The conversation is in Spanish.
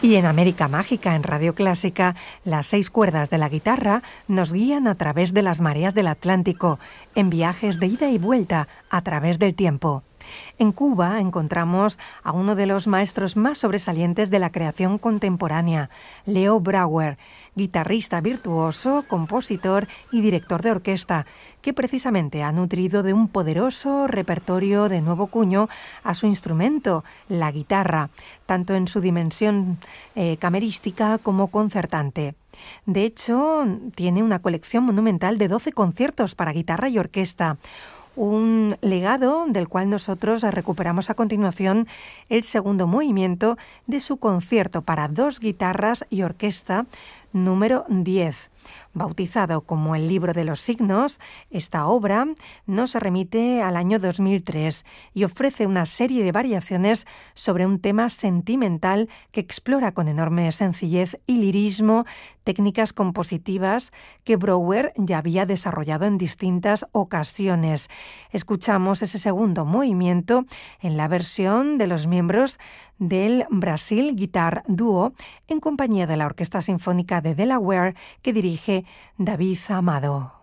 Y en América Mágica, en Radio Clásica, las 6 cuerdas de la guitarra nos guían a través de las mareas del Atlántico, en viajes de ida y vuelta a través del tiempo. En Cuba encontramos a uno de los maestros más sobresalientes de la creación contemporánea, Leo Brouwer, guitarrista virtuoso, compositor y director de orquesta, que precisamente ha nutrido de un poderoso repertorio de nuevo cuño a su instrumento, la guitarra, tanto en su dimensión camerística como concertante. De hecho, tiene una colección monumental de 12 conciertos para guitarra y orquesta, un legado del cual nosotros recuperamos a continuación el segundo movimiento de su concierto para 2 guitarras y orquesta número 10. Bautizado como el Libro de los Signos, esta obra nos remite al año 2003 y ofrece una serie de variaciones sobre un tema sentimental que explora con enorme sencillez y lirismo técnicas compositivas que Brouwer ya había desarrollado en distintas ocasiones. Escuchamos ese segundo movimiento en la versión de los miembros del Brasil Guitar Duo en compañía de la Orquesta Sinfónica de Delaware que dirige David Amado.